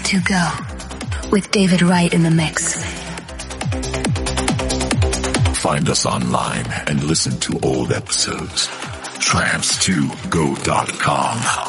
to go with David Wright in the mix. Find us online and listen to old episodes. Tramps2go.com.